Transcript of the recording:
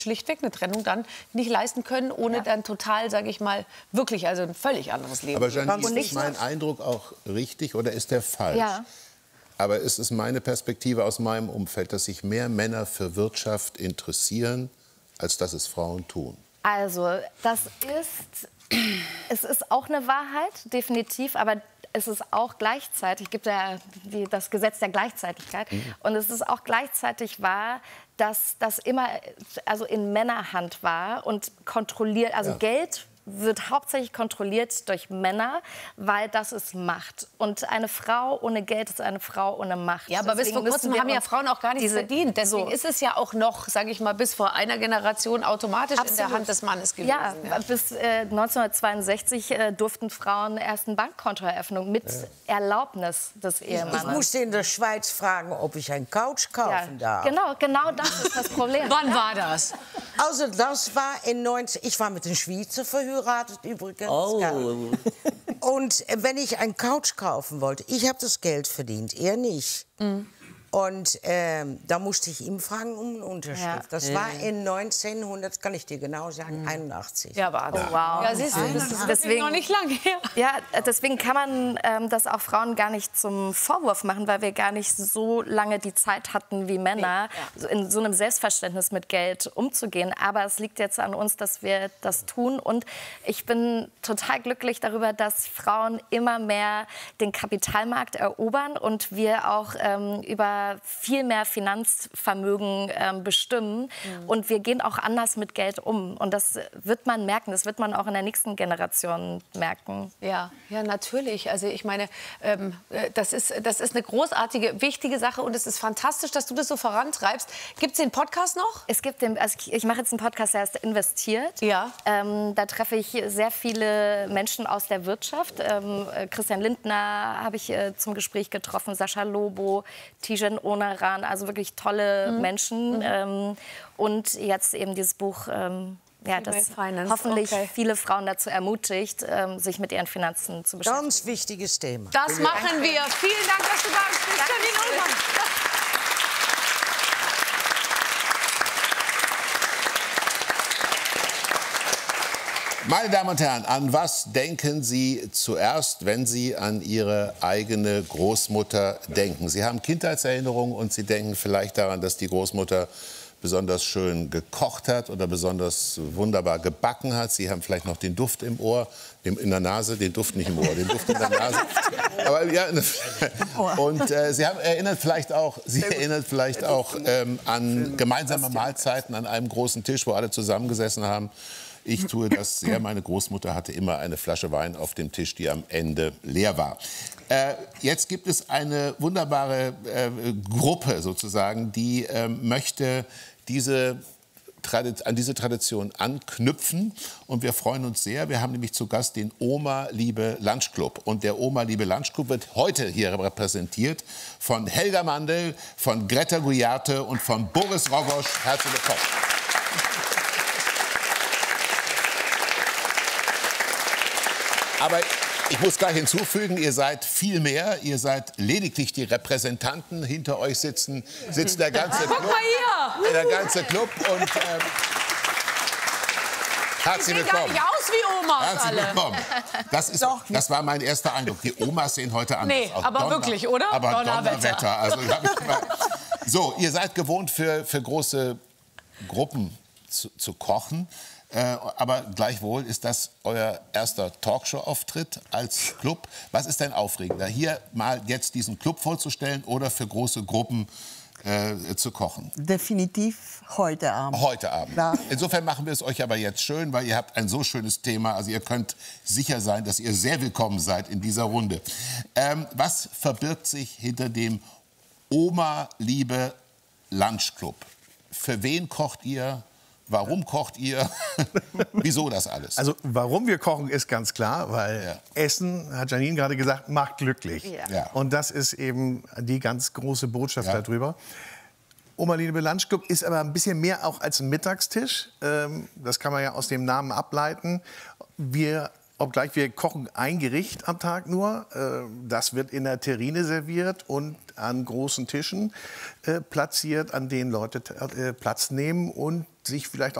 schlichtweg eine Trennung dann nicht leisten können, ohne dann total, sage ich mal, wirklich also ein völlig anderes Leben. Aber Janine, ist mein Eindruck auch richtig oder ist der falsch? Ja. Aber es ist meine Perspektive aus meinem Umfeld, dass sich mehr Männer für Wirtschaft interessieren, als dass es Frauen tun. Also, es ist auch eine Wahrheit, definitiv, aber es ist auch gleichzeitig, gibt ja das Gesetz der Gleichzeitigkeit, und es ist auch gleichzeitig wahr, dass das immer also in Männerhand war und kontrolliert, also Geld wird hauptsächlich kontrolliert durch Männer, weil das ist Macht. Und eine Frau ohne Geld ist eine Frau ohne Macht. Ja, aber bis vor kurzem haben ja Frauen auch gar nichts verdient. Deswegen ist es ja auch noch, sage ich mal, bis vor einer Generation automatisch in der Hand des Mannes gewesen. Ja, bis 1962 durften Frauen erst ein Bankkonto eröffnen mit Erlaubnis des Ehemannes. Ich musste in der Schweiz fragen, ob ich eine Couch kaufen darf. Genau das ist das Problem. Wann war das? Also das war in 19... Ich war mit den Schweizer verheiratet übrigens. Oh. Und wenn ich eine Couch kaufen wollte, ich habe das Geld verdient, er nicht. Und da musste ich ihm fragen um eine Unterschrift. Ja. Das war in 1900, kann ich dir genau sagen, 81. Ja, war das. Oh, wow. Ja, siehst du, das ist deswegen noch nicht lange her. Ja, deswegen kann man das auch Frauen gar nicht zum Vorwurf machen, weil wir gar nicht so lange die Zeit hatten wie Männer, in so einem Selbstverständnis mit Geld umzugehen. Aber es liegt jetzt an uns, dass wir das tun. Und ich bin total glücklich darüber, dass Frauen immer mehr den Kapitalmarkt erobern und wir auch über viel mehr Finanzvermögen bestimmen. Und wir gehen auch anders mit Geld um. Und das wird man merken, das wird man auch in der nächsten Generation merken. Ja, natürlich. Also ich meine, das ist eine großartige, wichtige Sache und es ist fantastisch, dass du das so vorantreibst. Gibt es den Podcast noch? Es gibt ich mache jetzt einen Podcast, der heißt Investiert. Ja. Da treffe ich sehr viele Menschen aus der Wirtschaft. Christian Lindner habe ich zum Gespräch getroffen, Sascha Lobo, Tijen Onaran, also wirklich tolle Menschen. Und jetzt eben dieses Buch, das hoffentlich viele Frauen dazu ermutigt, sich mit ihren Finanzen zu beschäftigen. Ganz wichtiges Thema. Das machen wir. Vielen Dank, dass du da bist. Janine Ullmann. Meine Damen und Herren, an was denken Sie zuerst, wenn Sie an Ihre eigene Großmutter denken? Sie haben Kindheitserinnerungen und Sie denken vielleicht daran, dass die Großmutter besonders schön gekocht hat oder besonders wunderbar gebacken hat. Sie haben vielleicht noch den Duft im Ohr, in der Nase, den Duft nicht im Ohr, den Duft in der Nase. Aber, ja, und Sie erinnert vielleicht auch an gemeinsame Mahlzeiten an einem großen Tisch, wo alle zusammengesessen haben. Ich tue das sehr. Meine Großmutter hatte immer eine Flasche Wein auf dem Tisch, die am Ende leer war. Jetzt gibt es eine wunderbare Gruppe sozusagen, die möchte an diese Tradition anknüpfen. Und wir freuen uns sehr. Wir haben nämlich zu Gast den Oma Liebe Lunch Club. Und der Oma Liebe Lunch Club wird heute hier repräsentiert von Helga Mandel, von Greta Guiarte und von Boris Rogosch. Herzlich willkommen. Aber ich muss gleich hinzufügen, ihr seid viel mehr. Ihr seid lediglich die Repräsentanten. Hinter euch sitzt der ganze Club. Guck mal hier! Der ganze Club. Und herzlich willkommen. Sieht gar nicht aus wie Omas Herzlich alle. willkommen. Das war mein erster Eindruck. Die Omas sehen heute anders aus. Aber wirklich, oder? Aber Donnerwetter. Also, so, ihr seid gewohnt, für große Gruppen zu kochen. Aber gleichwohl ist das euer erster Talkshow-Auftritt als Club. Was ist denn aufregender, hier mal jetzt diesen Club vorzustellen oder für große Gruppen zu kochen? Definitiv heute Abend. Heute Abend. Ja. Insofern machen wir es euch aber jetzt schön, weil ihr habt ein so schönes Thema. Also ihr könnt sicher sein, dass ihr sehr willkommen seid in dieser Runde. Was verbirgt sich hinter dem Oma Liebe Lunch Club? Für wen kocht ihr? Warum kocht ihr? Wieso das alles? Also warum wir kochen, ist ganz klar, weil Essen, hat Janine gerade gesagt, macht glücklich. Ja. Und das ist eben die ganz große Botschaft darüber. Oma Liebe Lunch Club ist aber ein bisschen mehr auch als ein Mittagstisch. Das kann man ja aus dem Namen ableiten. Wir Obgleich wir kochen ein Gericht am Tag nur. Das wird in der Terrine serviert und an großen Tischen platziert, an denen Leute Platz nehmen und sich vielleicht